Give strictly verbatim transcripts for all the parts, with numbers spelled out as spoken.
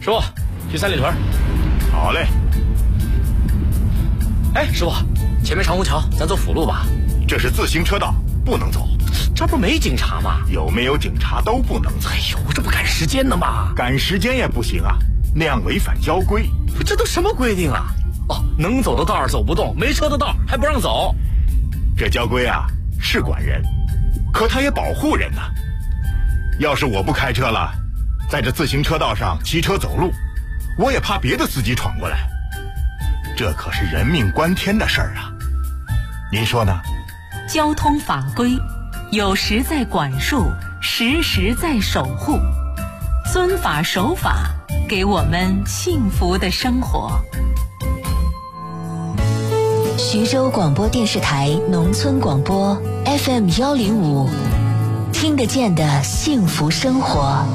师傅，去三里屯。 好嘞。 哎，师傅，前面长虹桥，咱走辅路吧。 这是自行车道，不能走。 这不没警察吗？ 有没有警察都不能走。 哎呦，这不赶时间呢吗？ 赶时间也不行啊，那样违反交规。 这都什么规定啊？哦，能走的道儿走不动，没车的道还不让走。 这交规啊是管人，可他也保护人呢。要是我不开车了，在这自行车道上骑车走路，我也怕别的司机闯过来。这可是人命关天的事儿啊，您说呢？ 交通法规有时在管束，时时在守护，遵法守法，给我们幸福的生活。 徐州广播电视台农村广播 F M 幺零五，听得见的幸福生活。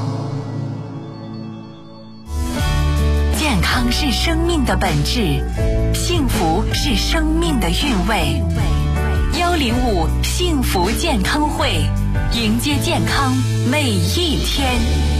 健康是生命的本质，幸福是生命的韵味。幺零五幸福健康会，迎接健康每一天。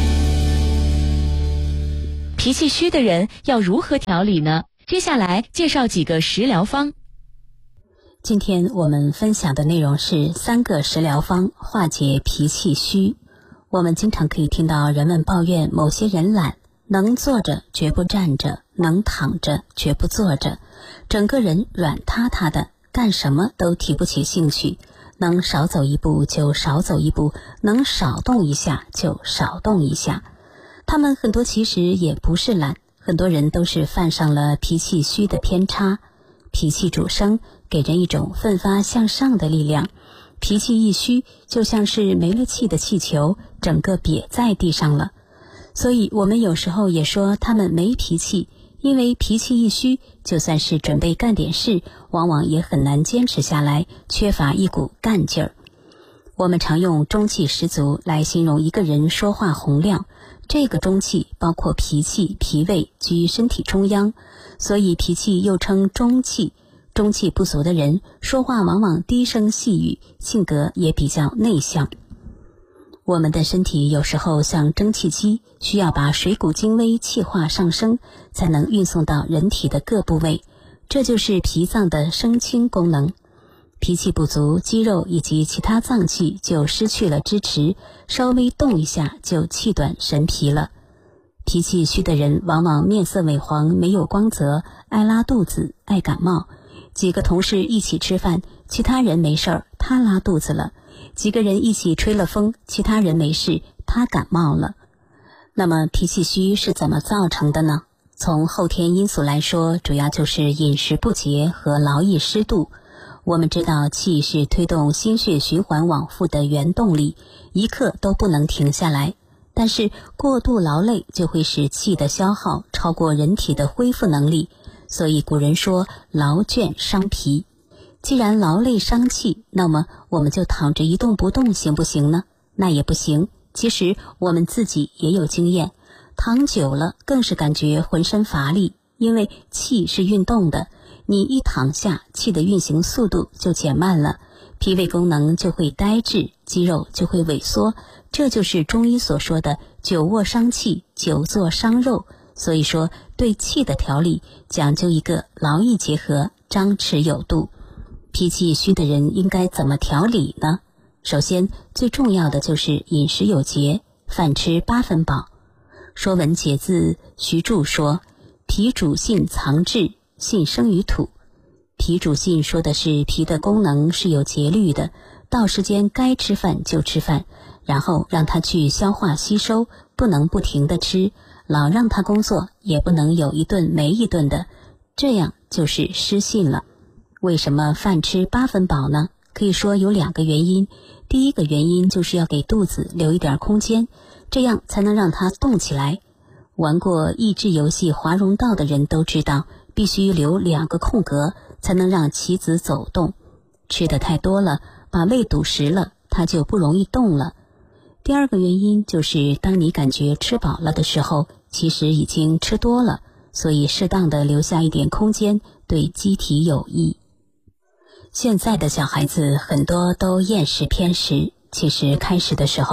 脾气虚的人要如何调理呢？接下来介绍几个食疗方。 今天我们分享的内容是三个食疗方化解脾气虚。我们经常可以听到人们抱怨某些人懒，能坐着绝不站着，能躺着绝不坐着，整个人软塌塌的，干什么都提不起兴趣，能少走一步就少走一步，能少动一下就少动一下。他们很多其实也不是懒，很多人都是犯上了脾气虚的偏差。脾气主生，给人一种奋发向上的力量，脾气一虚，就像是没了气的气球，整个瘪在地上了。所以我们有时候也说他们没脾气，因为脾气一虚，就算是准备干点事，往往也很难坚持下来，缺乏一股干劲儿。我们常用中气十足来形容一个人说话洪亮，这个中气包括脾气、脾胃居身体中央，所以脾气又称中气。中气不足的人说话往往低声细语，性格也比较内向。我们的身体有时候像蒸汽机，需要把水谷精微气化上升，才能运送到人体的各部位，这就是脾脏的升清功能。脾气不足，肌肉以及其他脏器就失去了支持，稍微动一下就气短神疲了。脾气虚的人往往面色萎黄，没有光泽，爱拉肚子，爱感冒。几个同事一起吃饭，其他人没事儿，他拉肚子了；几个人一起吹了风，其他人没事，他感冒了。那么脾气虚是怎么造成的呢？从后天因素来说，主要就是饮食不节和劳逸失度。我们知道气是推动心血循环往复的原动力，一刻都不能停下来。但是过度劳累就会使气的消耗超过人体的恢复能力，所以古人说劳倦伤脾。既然劳累伤气，那么我们就躺着一动不动行不行呢？那也不行。其实我们自己也有经验，躺久了更是感觉浑身乏力，因为气是运动的，你一躺下，气的运行速度就减慢了，脾胃功能就会呆滞，肌肉就会萎缩，这就是中医所说的久卧伤气，久坐伤肉。所以说对气的调理讲究一个劳逸结合，张弛有度。脾气虚的人应该怎么调理呢？首先最重要的就是饮食有节，饭吃八分饱。说文解字徐注说，脾主信藏志，信生于土。脾主信说的是脾的功能是有节律的，到时间该吃饭就吃饭，然后让它去消化吸收，不能不停地吃，老让它工作也不能有一顿没一顿的，这样就是失信了。为什么饭吃八分饱呢？可以说有两个原因。第一个原因就是要给肚子留一点空间，这样才能让它动起来。玩过益智游戏华容道的人都知道，必须留两个空格才能让棋子走动。吃的太多了，把胃堵实了，它就不容易动了。第二个原因就是当你感觉吃饱了的时候，其实已经吃多了，所以适当的留下一点空间对机体有益。现在的小孩子很多都厌食偏食，其实开始的时候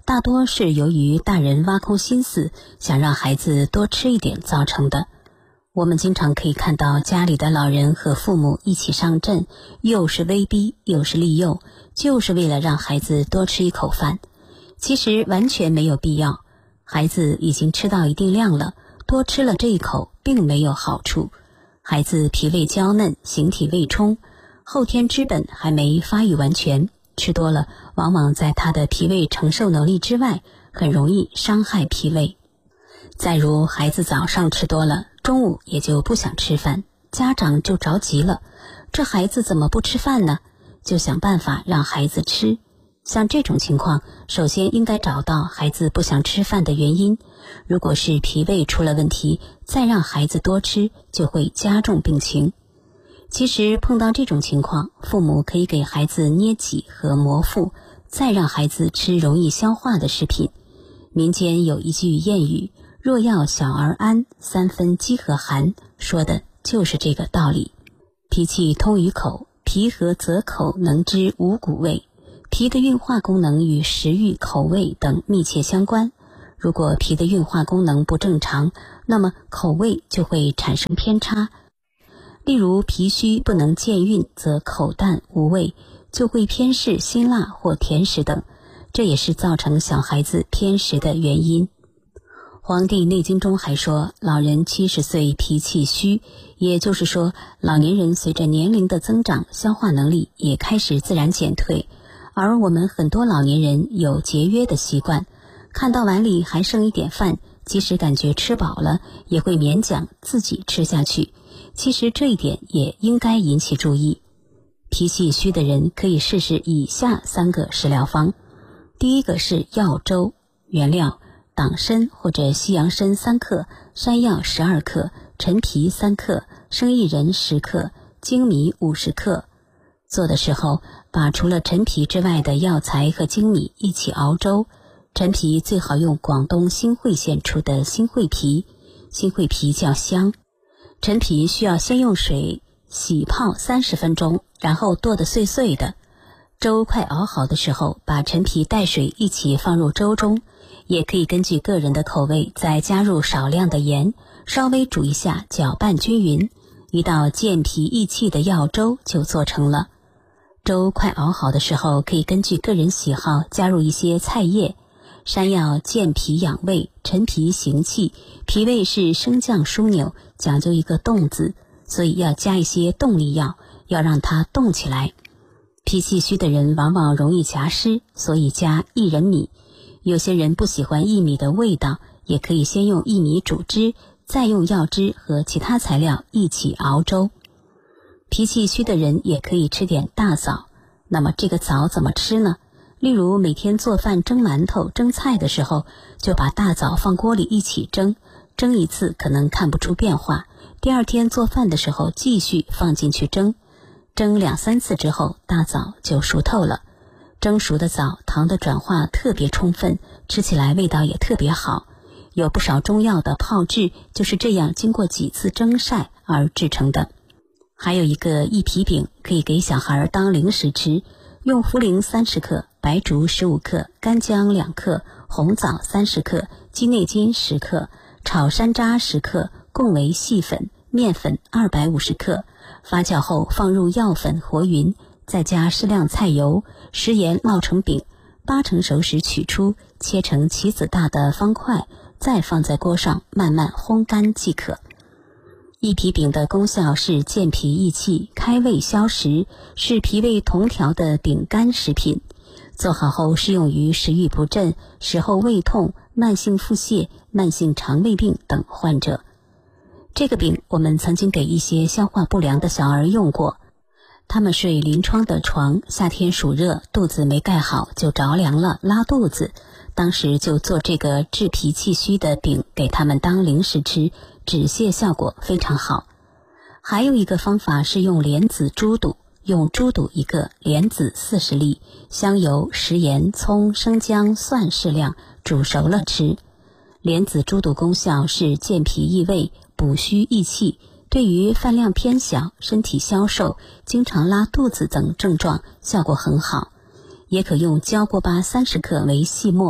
大多是由于大人挖空心思想让孩子多吃一点造成的。我们经常可以看到家里的老人和父母一起上阵，又是威逼又是利诱，就是为了让孩子多吃一口饭。其实完全没有必要，孩子已经吃到一定量了，多吃了这一口并没有好处。孩子脾胃娇嫩，形体未充，后天之本还没发育完全，吃多了往往在他的脾胃承受能力之外，很容易伤害脾胃。再如孩子早上吃多了，中午也就不想吃饭，家长就着急了，这孩子怎么不吃饭呢？就想办法让孩子吃。像这种情况，首先应该找到孩子不想吃饭的原因，如果是脾胃出了问题，再让孩子多吃，就会加重病情。其实碰到这种情况，父母可以给孩子捏脊和磨腹，再让孩子吃容易消化的食品。民间有一句谚语，若要小儿安，三分饥和寒，说的就是这个道理。脾气通于口，脾和则口能知五谷味。脾的运化功能与食欲、口味等密切相关。如果脾的运化功能不正常，那么口味就会产生偏差。例如脾虚不能健运，则口淡无味，就会偏嗜辛辣或甜食等，这也是造成小孩子偏食的原因。黄帝内经中还说，老人七十岁脾气虚，也就是说老年人随着年龄的增长，消化能力也开始自然减退。而我们很多老年人有节约的习惯，看到碗里还剩一点饭，即使感觉吃饱了，也会勉强自己吃下去。其实这一点也应该引起注意。脾气虚的人可以试试以下三个食疗方。第一个是药粥，原料党参或者西洋参三克，山药十二克，陈皮三克，生薏仁十克，粳米五十克。做的时候，把除了陈皮之外的药材和粳米一起熬粥。陈皮最好用广东新会县出的新会皮，新会皮较香。陈皮需要先用水洗泡三十分钟，然后剁得碎碎的。粥快熬好的时候，把陈皮带水一起放入粥中，也可以根据个人的口味再加入少量的盐，稍微煮一下，搅拌均匀，一道健脾益气的药粥就做成了。粥快熬好的时候，可以根据个人喜好加入一些菜叶。山药健脾养胃，陈皮行气，脾胃是升降枢纽，讲究一个动字，所以要加一些动力药，要让它动起来。脾气虚的人往往容易夹湿，所以加薏仁米。有些人不喜欢薏米的味道，也可以先用薏米煮汁，再用药汁和其他材料一起熬粥。脾气虚的人也可以吃点大枣。那么这个枣怎么吃呢？例如每天做饭蒸馒头蒸菜的时候，就把大枣放锅里一起蒸，蒸一次可能看不出变化，第二天做饭的时候继续放进去蒸，蒸两三次之后，大枣就熟透了。蒸熟的枣糖的转化特别充分，吃起来味道也特别好。有不少中药的炮制就是这样经过几次蒸晒而制成的。还有一个薏皮饼，可以给小孩当零食吃，用茯苓三十克，白术十五克，干姜两克，红枣三十克，鸡内金十克，炒山楂十克，共为细粉，面粉二百五十克，发酵后放入药粉和匀，再加适量菜油，食盐烙成饼，八成熟时取出，切成棋子大的方块，再放在锅上慢慢烘干即可。薏皮饼的功效是健脾益气、开胃消食，是脾胃同调的饼干食品。做好后适用于食欲不振、食后胃痛、慢性腹泻、慢性肠胃病等患者。这个饼我们曾经给一些消化不良的小儿用过，他们睡临窗的床，夏天暑热，肚子没盖好就着凉了，拉肚子。当时就做这个治脾气虚的饼给他们当零食吃，止泻效果非常好。还有一个方法是用莲子猪肚，用猪肚一个，莲子四十粒，香油、食盐、葱、生姜、蒜适量，煮熟了吃。莲子猪肚功效是健脾益胃、补虚益气，对于饭量偏小、身体消瘦、经常拉肚子等症状效果很好。也可用焦锅巴三十克为细末，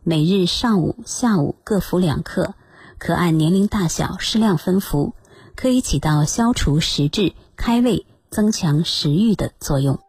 每日上午、下午各服两克，可按年龄大小适量分服，可以起到消除食滞、开胃、增强食欲的作用。